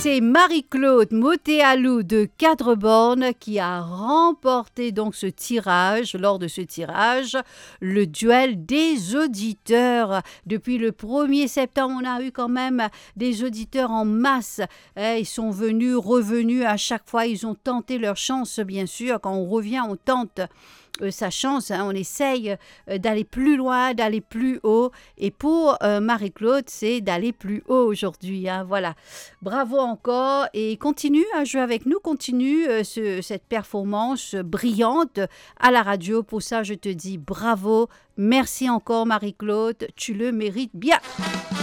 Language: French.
c'est Marie-Claude Motéalou de Cadreborn qui a remporté donc ce tirage. Lors de ce tirage, le duel des auditeurs. Depuis le 1er septembre, on a eu quand même des auditeurs en masse. Ils sont venus, revenus à chaque fois. Ils ont tenté leur chance, bien sûr. Quand on revient, on tente sa chance, on essaye d'aller plus loin, d'aller plus haut. Et pour Marie-Claude, c'est d'aller plus haut aujourd'hui. Voilà. Bravo encore et continue à jouer avec nous, continue cette performance brillante à la radio. Pour ça, je te dis bravo. Merci encore Marie-Claude, tu le mérites bien.